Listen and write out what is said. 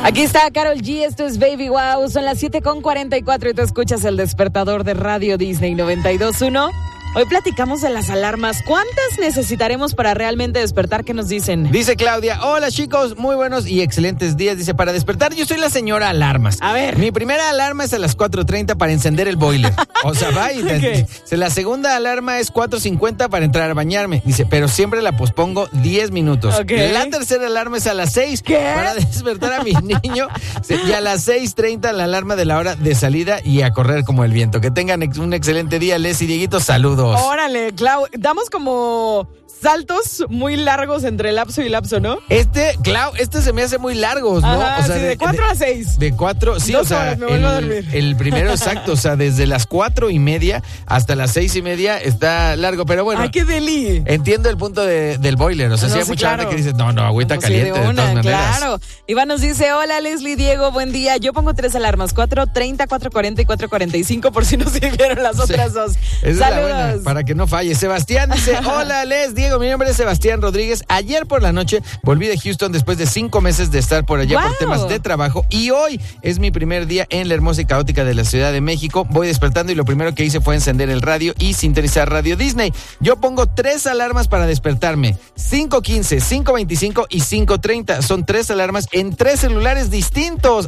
Aquí está Karol G, esto es Baby Wow, son las 7:44 y tú escuchas el despertador de Radio Disney 92.1. Hoy platicamos de las alarmas. ¿Cuántas necesitaremos para realmente despertar? ¿Qué nos dicen? Dice Claudia, hola chicos, muy buenos y excelentes días. Dice, para despertar yo soy la señora alarmas. A ver. Mi primera alarma es a las 4:30 para encender el boiler. O sea, va y Okay. La segunda alarma es 4:50 para entrar a bañarme. Dice, pero siempre la pospongo 10 minutos. Okay. La tercera alarma es a las 6 para despertar a mi niño. Y a las 6:30 la alarma de la hora de salida y a correr como el viento. Que tengan un excelente día, Les y Dieguito. Saludos. Órale, Clau, damos como saltos muy largos entre lapso y lapso, ¿no? Clau, se me hace muy largos, ¿no? Ajá, O sea, sí, de 4 a 6. De 4, sí, 2 o sea, horas, me vuelvo a dormir. El primero exacto, o sea, desde las 4:30 hasta las 6:30 está largo, pero bueno. ¡Ay, qué deli! Entiendo el punto del boiler, o sea, No, sí hay sí, mucha claro. gente que dice, no, agüita Pues caliente, sí, de todas maneras. Claro. Iván nos dice, hola Leslie, Diego, buen día. Yo pongo 3 alarmas, 4:30, 4:40 y 4:45 por si no sirvieron las otras dos. Esa es la buena, Saludos. para que no falle. Sebastián dice, hola Les, Diego, mi nombre es Sebastián Rodríguez. Ayer por la noche volví de Houston después de 5 meses de estar por allá por temas de trabajo y hoy es mi primer día en la hermosa y caótica de la Ciudad de México. Voy despertando y lo primero que hice fue encender el radio y sintonizar Radio Disney. Yo pongo 3 alarmas para despertarme, 5:15, 5:25 y 5:30. Son 3 alarmas en 3 celulares distintos.